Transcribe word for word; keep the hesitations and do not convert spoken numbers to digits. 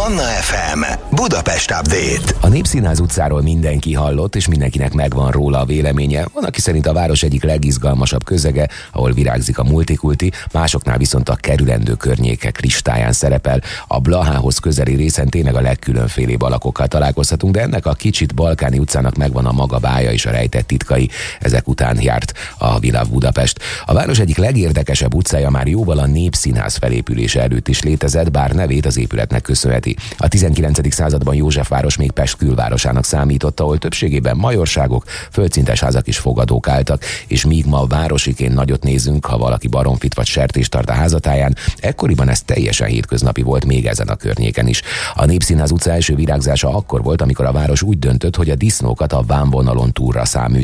Manna ef em Budapest Update. A Népszínház utcáról mindenki hallott, és mindenkinek megvan róla a véleménye. Van, aki szerint a város egyik legizgalmasabb közege, ahol virágzik a multikulti, másoknál viszont a kerülendő környékek listáján szerepel. A Blahához közeli részen tényleg a legkülönfélébb alakokkal találkozhatunk, de ennek a kicsit balkáni utcának megvan a maga bája és a rejtett titkai. Ezek után járt a We Love Budapest. A város egyik legérdekesebb utcája már jóval a Népszínház felépülése előtt is létezett, bár nevét az épületnek köszönheti. A tizenkilencedik században Józsefváros még Pest külvárosának számította, ahol többségében majorságok, földszintes házak és fogadók álltak, és míg ma városiként nagyot nézünk, ha valaki baromfit vagy sertést tart a házatáján, ekkoriban ez teljesen hétköznapi volt még ezen a környéken is. A Népszínház utca első virágzása akkor volt, amikor a város úgy döntött, hogy a disznókat a vámvonalon túlra száműzi.